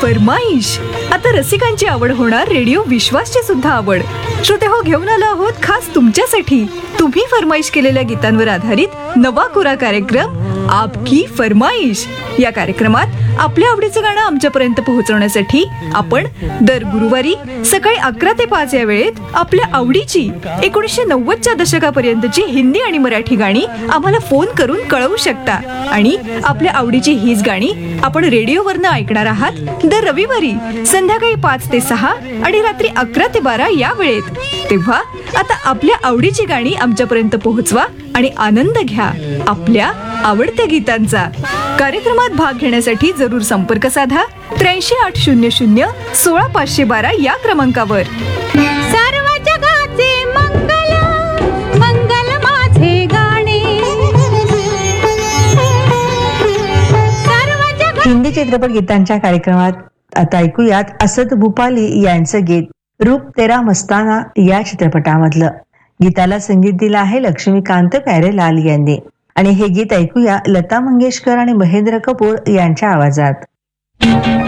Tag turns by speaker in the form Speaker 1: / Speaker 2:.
Speaker 1: फरमाईश. आता रसिकांची आवड होणार रेडिओ विश्वासची सुद्धा आवड. श्रोते हो, घेऊन आलो आहोत खास तुमच्यासाठी तुम्ही फरमाईश केलेल्या गीतांवर आधारित नवा कोरा कार्यक्रम आपकी फरमाईश. या कार्यक्रमात आपल्या आवडीचं गाणं आमच्यापर्यंत पोहोचवण्यासाठी आपण दर गुरुवारी सकाळी 11 ते 5 या वेळेत आपल्या आवडीची 1990च्या दशकापर्यंतची हिंदी आणि मराठी गाणी आम्हाला फोन करून कळवू शकता. आणि आपल्या आवडीची हीच गाणी आपण रेडिओवरनं ऐकणार आहात दर रविवारी संध्याकाळी 5 ते 6 आणि रात्री 11 ते 12 या वेळेत. तेव्हा आता आपल्या आवडीची गाणी आमच्यापर्यंत पोहोचवा आणि आनंद घ्या आपल्या आवडत्या गीतांचा. कार्यक्रमात भाग घेण्यासाठी जरूर संपर्क साधा 83-800-16512 या क्रमांकावर.
Speaker 2: सर्व जगाचे मंगल मंगल माझे गाणे.
Speaker 3: हिंदी चित्रपट गीतांच्या कार्यक्रमात आता ऐकूयात असद भूपाली यांचं गीत रूप तेरा मस्ताना या चित्रपटामधलं. गीताला संगीत दिलं आहे लक्ष्मीकांत प्यारेलाल यांनी आणि हे गीत ऐकूया लता मंगेशकर आणि महेंद्र कपूर यांच्या आवाजात.